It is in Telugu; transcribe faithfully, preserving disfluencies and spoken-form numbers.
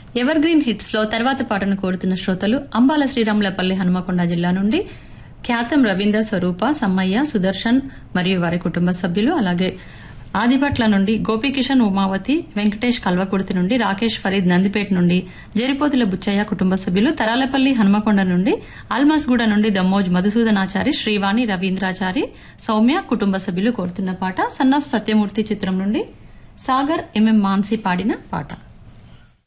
ఎవర్ గ్రీన్ హిట్స్ లో తర్వాత పాటను కోరుతున్న శ్రోతలు అంబాల శ్రీరాములపల్లి హనుమకొండ జిల్లా నుండి ఖ్యాతం రవీందర్ స్వరూప సమ్మయ్య సుదర్శన్ మరియు వారి కుటుంబ సభ్యులు, అలాగే ఆదిపట్ల నుండి గోపీకిషన్ ఉమావతి వెంకటేష్ కల్వకుర్తి నుండి రాకేష్ ఫరీద్ నందిపేట నుండి జరిపోతుల బుచ్చయ్య కుటుంబ సభ్యులు, తరాలపల్లి హనుమకొండ నుండి అల్మాస్గూడ నుండి దమ్మోజ్ మధుసూదనాచారి శ్రీవాణి రవీంద్రాచారి సౌమ్య కుటుంబ సభ్యులు కోరుతున్న పాట సన్ ఆఫ్ సత్యమూర్తి చిత్రం నుండి సాగర్ ఎంఎం మాన్సి పాడిన పాట.